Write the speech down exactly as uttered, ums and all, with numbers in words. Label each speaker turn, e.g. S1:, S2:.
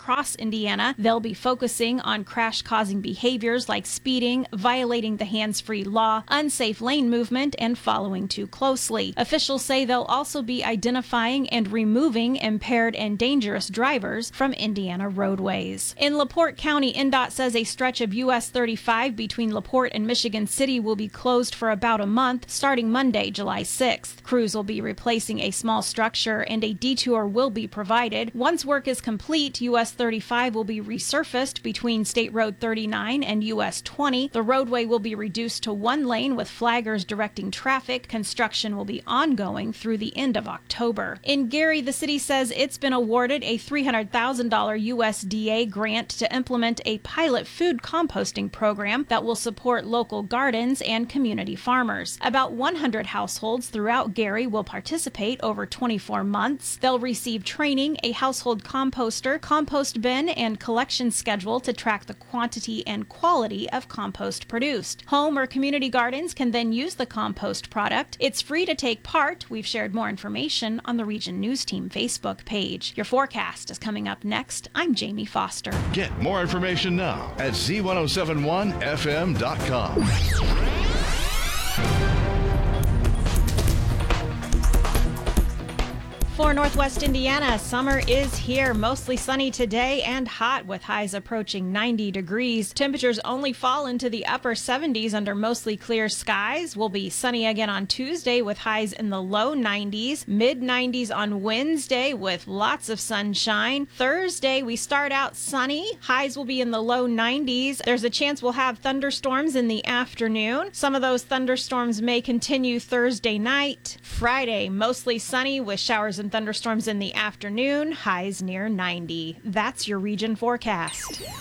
S1: across Indiana. They'll be focusing on crash-causing behaviors like speeding, violating the hands-free law, unsafe lane movement, and following too closely. Officials say they'll also be identifying and removing impaired and dangerous drivers from Indiana roadways. In LaPorte County, N D O T says a stretch of U S thirty-five between LaPorte and Michigan City will be closed for about a month, starting Monday, July sixth. Crews will be replacing a small structure and a detour will be provided. Once work is complete, U S thirty-five will be resurfaced between State Road thirty-nine and U S twenty. The roadway will be reduced to one lane with flaggers directing traffic. Construction will be ongoing through the end of October. In Gary, the city says it's been awarded a three hundred thousand dollars U S D A grant to implement a pilot food composting program that will support local gardens and community farmers. About one hundred households throughout Gary will participate over twenty-four months. They'll receive training, a household composter, compost bin, and collection schedule to track the quantity and quality of compost produced. Home or community gardens can then use the compost product. It's free to take part. We've shared more information on the Region News Team Facebook page. Your forecast is coming up next. I'm Jamie Foster.
S2: Get more information now at Z ten seventy-one F M dot com.
S1: For Northwest Indiana, summer is here. Mostly sunny today and hot with highs approaching ninety degrees. Temperatures only fall into the upper seventies under mostly clear skies. Will be sunny again on Tuesday with highs in the low nineties, mid nineties on Wednesday with lots of sunshine. Thursday, we start out sunny. Highs will be in the low nineties. There's a chance we'll have thunderstorms in the afternoon. Some of those thunderstorms may continue Thursday night. Friday, mostly sunny with showers and thunderstorms in the afternoon, highs near ninety. That's your region forecast.